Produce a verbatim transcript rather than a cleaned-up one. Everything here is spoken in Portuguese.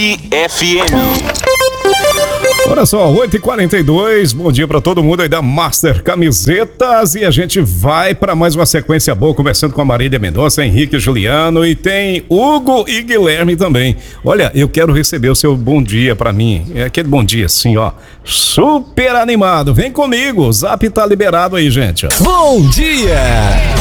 F M. Olha só, oito e quarenta e dois, bom dia pra todo mundo aí da Master Camisetas e a gente vai pra mais uma sequência boa, conversando com a Marília Mendonça, Henrique Juliano e tem Hugo e Guilherme também. Olha, eu quero receber o seu bom dia pra mim, é aquele bom dia assim, ó, super animado, vem comigo, o Zap tá liberado aí, gente. Ó. Bom dia!